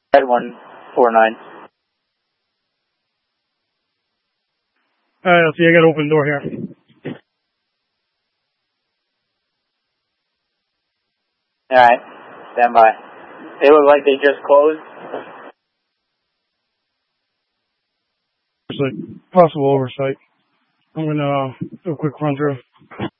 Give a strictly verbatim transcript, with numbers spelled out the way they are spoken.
Red one four nine. Alright, I'll see. I gotta open the door here. Alright, stand by. They look like they just closed. It's like possible oversight. I'm gonna uh, do a quick run through.